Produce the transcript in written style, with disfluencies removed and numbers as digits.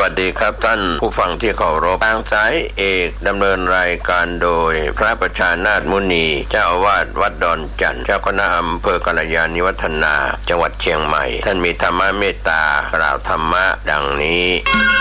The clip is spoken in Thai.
วัสดีครับท่านผู้ฟังที่เคารพทางสายเอกดำเนินรายการโดยพระประชานาถมุนีเจ้าอาวาสวัดดอนจันทร์เจ้าคณะอำเภอกัลยาณิวัฒนาจังหวัดเชียงใหม่ท่านมีธรรมเมตตากล่าวธรรมะดังนี้